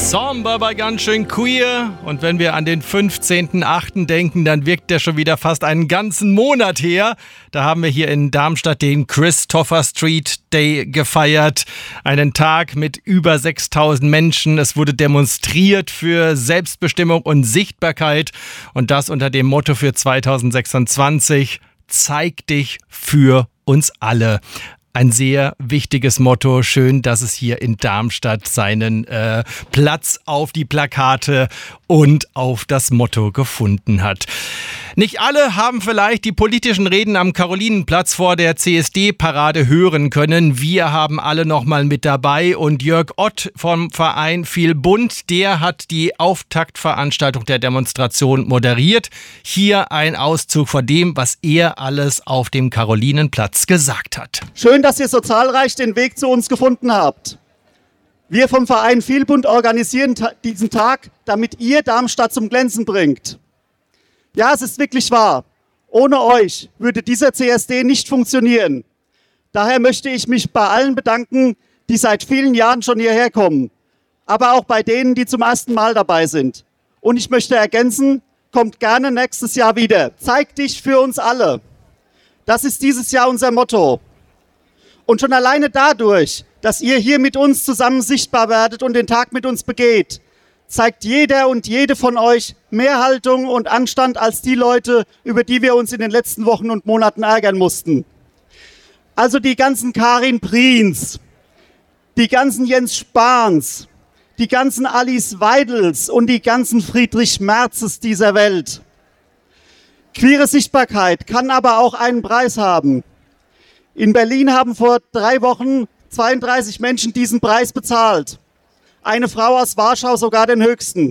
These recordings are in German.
Somber, aber ganz schön queer. Und wenn wir an den 15.08. denken, dann wirkt der schon wieder fast einen ganzen Monat her. Da haben wir hier in Darmstadt den Christopher Street Day gefeiert. Einen Tag mit über 6.000 Menschen. Es wurde demonstriert für Selbstbestimmung und Sichtbarkeit. Und das unter dem Motto für 2026: Zeig dich für uns alle. Ein sehr wichtiges Motto. Schön, dass es hier in Darmstadt seinen Platz auf die Plakate und auf das Motto gefunden hat. Nicht alle haben vielleicht die politischen Reden am Karolinenplatz vor der CSD-Parade hören können. Wir haben alle noch mal mit dabei. Und Jörg Ott vom Verein Viel Bunt, der hat die Auftaktveranstaltung der Demonstration moderiert. Hier ein Auszug von dem, was er alles auf dem Karolinenplatz gesagt hat. Schön, dass ihr so zahlreich den Weg zu uns gefunden habt. Wir vom Verein Viel Bunt organisieren diesen Tag, damit ihr Darmstadt zum Glänzen bringt. Ja, es ist wirklich wahr. Ohne euch würde dieser CSD nicht funktionieren. Daher möchte ich mich bei allen bedanken, die seit vielen Jahren schon hierher kommen. Aber auch bei denen, die zum ersten Mal dabei sind. Und ich möchte ergänzen, kommt gerne nächstes Jahr wieder. Zeig dich für uns alle. Das ist dieses Jahr unser Motto. Und schon alleine dadurch, dass ihr hier mit uns zusammen sichtbar werdet und den Tag mit uns begeht, zeigt jeder und jede von euch mehr Haltung und Anstand als die Leute, über die wir uns in den letzten Wochen und Monaten ärgern mussten. Also die ganzen Karin Priens, die ganzen Jens Spahns, die ganzen Alice Weidels und die ganzen Friedrich Merzes dieser Welt. Queere Sichtbarkeit kann aber auch einen Preis haben. In Berlin haben vor 3 Wochen 32 Menschen diesen Preis bezahlt. Eine Frau aus Warschau sogar den höchsten.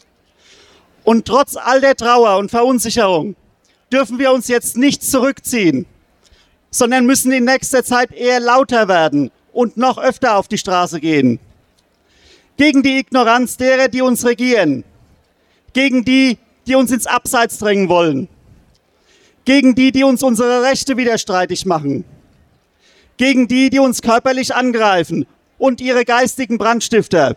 Und trotz all der Trauer und Verunsicherung dürfen wir uns jetzt nicht zurückziehen, sondern müssen in nächster Zeit eher lauter werden und noch öfter auf die Straße gehen. Gegen die Ignoranz derer, die uns regieren. Gegen die, die uns ins Abseits drängen wollen. Gegen die, die uns unsere Rechte wieder streitig machen. Gegen die, die uns körperlich angreifen und ihre geistigen Brandstifter.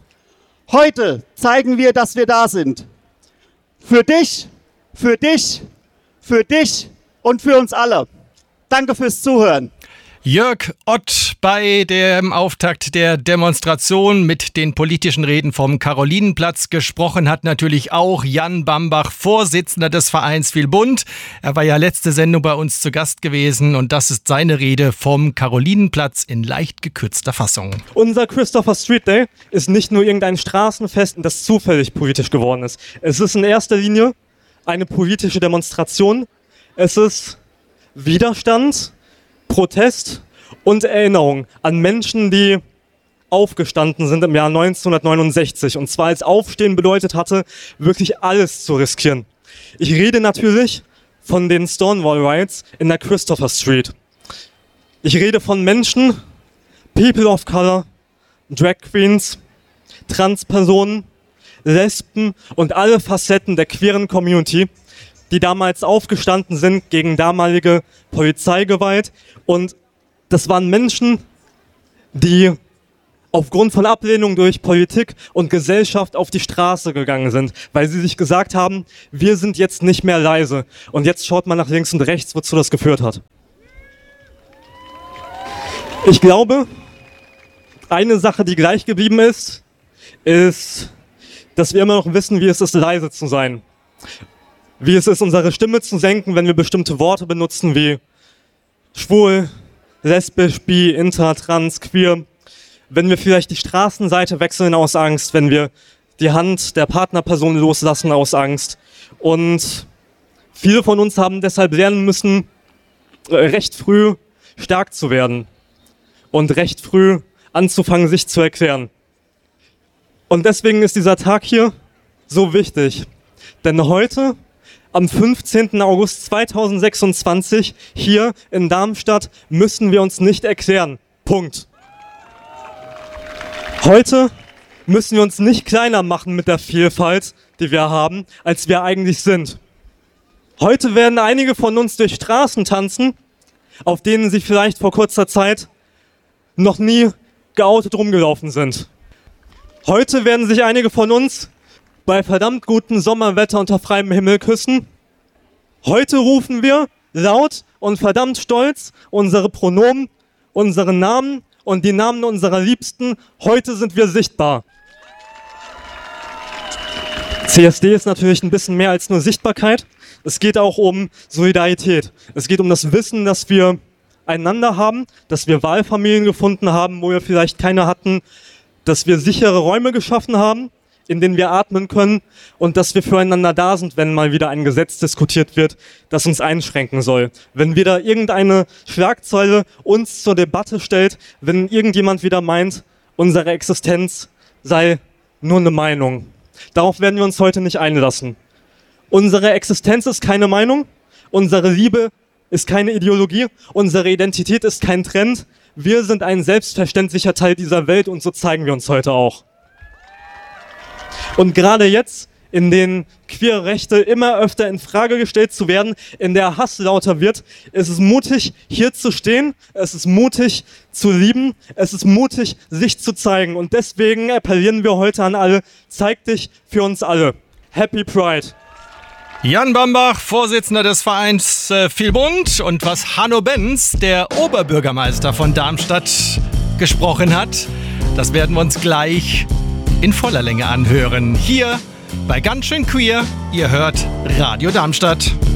Heute zeigen wir, dass wir da sind. Für dich, für dich, für dich und für uns alle. Danke fürs Zuhören. Jörg Ott bei dem Auftakt der Demonstration mit den politischen Reden vom Karolinenplatz. Gesprochen hat natürlich auch Jan Bambach, Vorsitzender des Vereins Viel Bunt. Er war ja letzte Sendung bei uns zu Gast gewesen und das ist seine Rede vom Karolinenplatz in leicht gekürzter Fassung. Unser Christopher Street Day ist nicht nur irgendein Straßenfest, das zufällig politisch geworden ist. Es ist in erster Linie eine politische Demonstration. Es ist Widerstand, Protest und Erinnerung an Menschen, die aufgestanden sind im Jahr 1969 und zwar als Aufstehen bedeutet hatte, wirklich alles zu riskieren. Ich rede natürlich von den Stonewall Riots in der Christopher Street. Ich rede von Menschen, People of Color, Drag Queens, Transpersonen, Lesben und alle Facetten der queeren Community, die damals aufgestanden sind gegen damalige Polizeigewalt. Und das waren Menschen, die aufgrund von Ablehnung durch Politik und Gesellschaft auf die Straße gegangen sind, weil sie sich gesagt haben, wir sind jetzt nicht mehr leise. Und jetzt schaut man nach links und rechts, wozu das geführt hat. Ich glaube, eine Sache, die gleich geblieben ist, dass wir immer noch wissen, wie es ist, leise zu sein. Wie es ist, unsere Stimme zu senken, wenn wir bestimmte Worte benutzen wie schwul, lesbisch, bi, inter, trans, queer. Wenn wir vielleicht die Straßenseite wechseln aus Angst, wenn wir die Hand der Partnerperson loslassen aus Angst. Und viele von uns haben deshalb lernen müssen, recht früh stark zu werden und recht früh anzufangen, sich zu erklären. Und deswegen ist dieser Tag hier so wichtig. Denn heute, am 15. August 2026, hier in Darmstadt, müssen wir uns nicht erklären. Punkt. Heute müssen wir uns nicht kleiner machen mit der Vielfalt, die wir haben, als wir eigentlich sind. Heute werden einige von uns durch Straßen tanzen, auf denen sie vielleicht vor kurzer Zeit noch nie geoutet rumgelaufen sind. Heute werden sich einige von uns bei verdammt gutem Sommerwetter unter freiem Himmel küssen. Heute rufen wir laut und verdammt stolz unsere Pronomen, unsere Namen und die Namen unserer Liebsten. Heute sind wir sichtbar. CSD ist natürlich ein bisschen mehr als nur Sichtbarkeit. Es geht auch um Solidarität. Es geht um das Wissen, dass wir einander haben, dass wir Wahlfamilien gefunden haben, wo wir vielleicht keine hatten, dass wir sichere Räume geschaffen haben, in denen wir atmen können und dass wir füreinander da sind, wenn mal wieder ein Gesetz diskutiert wird, das uns einschränken soll. Wenn wieder irgendeine Schlagzeile uns zur Debatte stellt, wenn irgendjemand wieder meint, unsere Existenz sei nur eine Meinung. Darauf werden wir uns heute nicht einlassen. Unsere Existenz ist keine Meinung, unsere Liebe ist keine Ideologie, unsere Identität ist kein Trend. Wir sind ein selbstverständlicher Teil dieser Welt und so zeigen wir uns heute auch. Und gerade jetzt, in denen queere Rechte immer öfter in Frage gestellt zu werden, in der Hass lauter wird, ist es mutig, hier zu stehen, es ist mutig zu lieben, es ist mutig, sich zu zeigen. Und deswegen appellieren wir heute an alle, zeig dich für uns alle. Happy Pride! Jan Bambach, Vorsitzender des Vereins Viel Bunt, und was Hanno Benz, der Oberbürgermeister von Darmstadt, gesprochen hat, das werden wir uns gleich in voller Länge anhören. Hier bei Ganz schön Queer, ihr hört Radio Darmstadt.